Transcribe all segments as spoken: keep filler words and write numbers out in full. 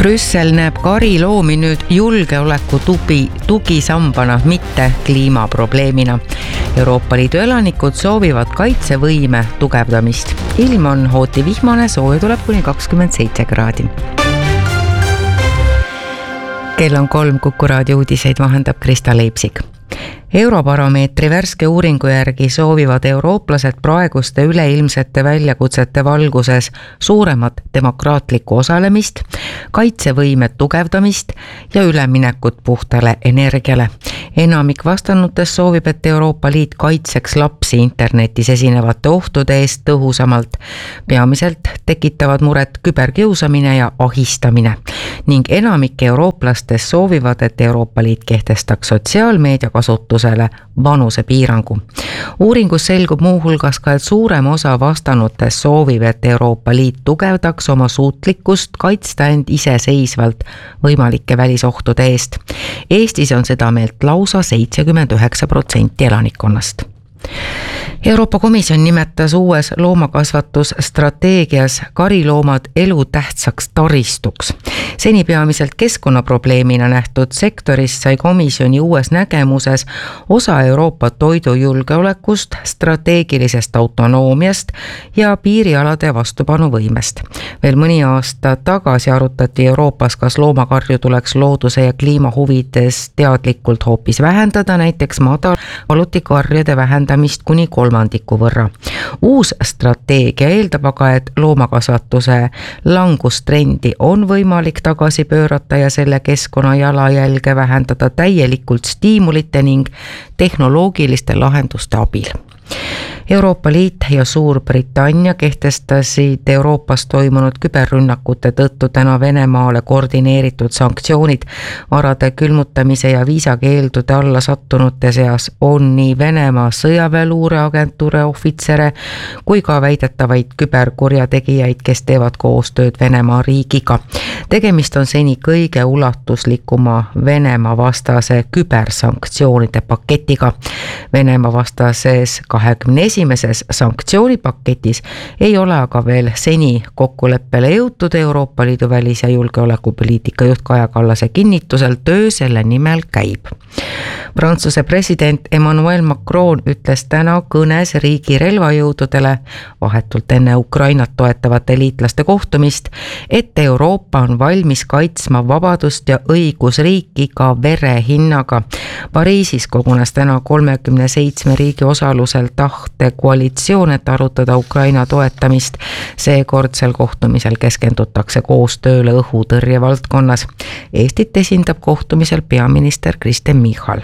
Brüssel näeb kariloomi nüüd julgeoleku tugi, tugisambana, mitte kliimaprobleemina. Euroopa Liidu elanikud soovivad kaitsevõime tugevdamist. Ilm on hooti vihmane, sooja tuleb kuni kakskümmend seitse kraadi. Kell on kolm, Kuku raadio uudiseid vahendab Krista Leipsik. Eurobaromeetri värske uuringu järgi soovivad eurooplased praeguste üleilmsete väljakutsete valguses suuremat demokraatlikku osalemist, kaitsevõime tugevdamist ja üleminekut puhtale energiale. Enamik vastanutes soovib, et Euroopa Liit kaitseks lapsi internetis esinevate ohtude eest tõhusamalt. Peamiselt tekitavad muret küberkiusamine ja ahistamine ning enamik eurooplastest soovivad, et Euroopa Liit kehtestaks sotsiaalmeedia kasutusele vanusepiirangu. Uuringus selgub muuhulgas ka, et suurem osa vastanutest soovib, et Euroopa Liit tugevdaks oma suutlikkust kaitsta end iseseisvalt võimalike välisohtude eest. Eestis on seda meelt lausa seitsekümmend üheksa protsenti elanikkonnast. Euroopa Komisjon nimetas uues loomakasvatusstrateegias kariloomad elutähtsaks taristuks. Seni peamiselt keskkonnaprobleemina nähtud sektorist sai komisjoni uues nägemuses osa Euroopa toidujulgeolekust, strateegilisest autonoomiast ja piirialade vastupanuvõimest. Veel mõni aasta tagasi arutati Euroopas, kas loomakarju tuleks looduse ja kliima huvides teadlikult hoopis vähendada, näiteks madal valutikarjade vähendamist kuni kolmandiku võrra. Uus strateegia eeldab aga, et loomakasvatuse langustrendi on võimalik tagasi pöörata ja selle keskkonna jalajälge vähendada täielikult stiimulite ning tehnoloogiliste lahenduste abil. Euroopa Liit ja Suurbritannia kehtestasid Euroopas toimunud küberrünnakute tõttu täna Venemaale koordineeritud sanktsioonid. Varade külmutamise ja viisakeeldude alla sattunute seas on nii Venemaa sõjaväeluureagentuure ohvitsere kui ka väidetavaid küberkurjategijaid, kes teevad koostööd Venemaa riigiga. Tegemist on seni kõige ulatuslikuma Venemaa vastase kübersanktsioonide paketiga. Venemaa vastases kahekümne esimeses sanktsioonipaketis ei ole aga veel seni kokkuleppele jõutud. Euroopa Liidu välis- ja julgeolekupoliitika juht Kaja Kallase kinnitusel töö selle nimel käib. Prantsuse president Emmanuel Macron ütles täna kõnes riigi relvajõududele vahetult enne Ukrainat toetavate liitlaste kohtumist, et Euroopa on valmis kaitsma vabadust ja õigusriiki ka vere hinnaga. Pariisis kogunes täna kolmekümne seitsme riigi osalusel tahte koalitsioon, et arutada Ukraina toetamist. Seekordsel kohtumisel keskendutakse koostööle õhutõrje valdkonnas. Eestit esindab kohtumisel peaminister Kristen Michal.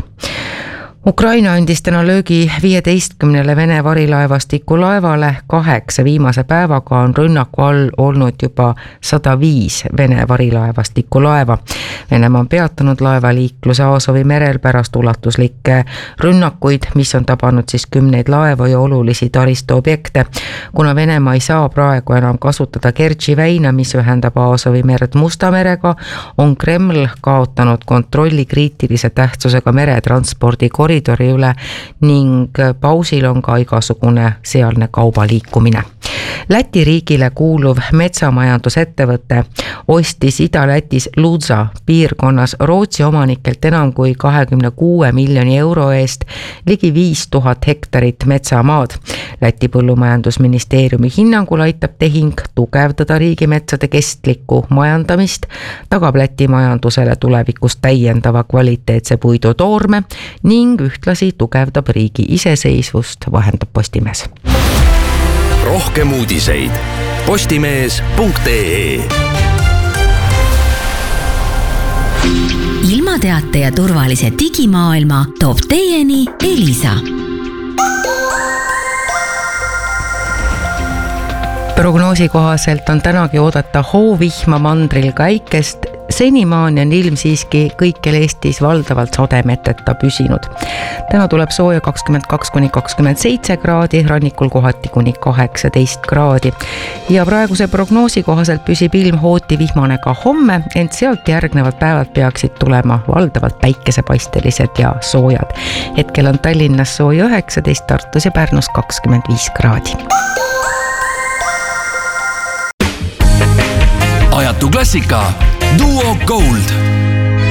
Ukraina andis täna löögi viieteistkümnele Vene varilaevastiku laevale. Kaheksa viimase päevaga on rünnaku all olnud juba sada viis Vene varilaevastiku laeva. Venemaa on peatanud laevaliikluse Aasovi merel pärast ulatuslikke rünnakuid, mis on tabanud siis kümneid laevu ja olulisi taristuobjekte. Kuna Venemaa ei saa praegu enam kasutada Kertši väina, mis ühendab Aasovi merd Musta merega, on Kreml kaotanud kontrolli kriitilise tähtsusega meretranspordi koridori üle ning pausil on ka igasugune sealne kaubaliikumine. Läti riigile kuuluv metsamajandusettevõte ostis Ida-Lätis Ludza piirkonnas Rootsi omanikelt enam kui kahekümne kuue miljoni euro eest ligi viis tuhat hektarit metsamaad. Läti põllumajandusministeeriumi hinnangul aitab tehing tugevdada riigimetsade kestlikku majandamist, tagab Läti majandusele tulevikus täiendava kvaliteetse puidutoorme ning ühtlasi tugevdab riigi iseseisvust, vahendab Postimees. Rohkem uudiseid postimees punkt ee. Ilmateate ja turvalise digimaailma toob teieni Elisa. Prognoosi kohaselt on tänagi oodata hoovihma mandril ka äikest. Senimaani on ilm siiski kõikjal Eestis valdavalt sademeteta püsinud. Täna tuleb sooja kakskümmend kaks kuni kakskümmend seitse kraadi, rannikul kohati kuni kaheksateist kraadi. Ja praeguse prognoosi kohaselt püsib ilm hooti vihmane ka homme, ent sealt järgnevad päevad peaksid tulema valdavalt päikesepaistelised ja soojad. Hetkel on Tallinnas sooja üheksateist, Tartus ja Pärnus kakskümmend viis kraadi. Ajatu klassika Duo Gold